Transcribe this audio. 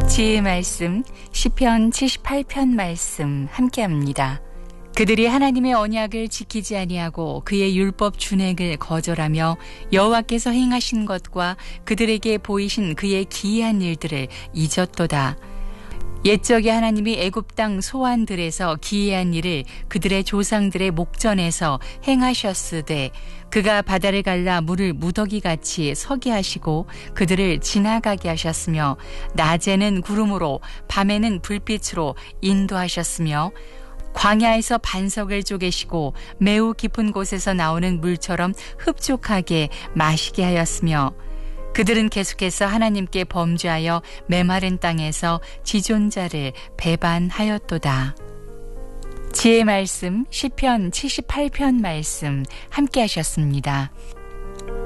지혜의 말씀 시편 78편 말씀 함께합니다. 그들이 하나님의 언약을 지키지 아니하고 그의 율법 준행을 거절하며 여호와께서 행하신 것과 그들에게 보이신 그의 기이한 일들을 잊었도다. 옛적에 하나님이 애굽 땅 소환들에서 기이한 일을 그들의 조상들의 목전에서 행하셨으되 그가 바다를 갈라 물을 무더기같이 서게 하시고 그들을 지나가게 하셨으며 낮에는 구름으로 밤에는 불빛으로 인도하셨으며 광야에서 반석을 쪼개시고 매우 깊은 곳에서 나오는 물처럼 흡족하게 마시게 하였으며 그들은 계속해서 하나님께 범죄하여 메마른 땅에서 지존자를 배반하였도다. 지혜의 말씀 시편 78편 말씀 함께 하셨습니다.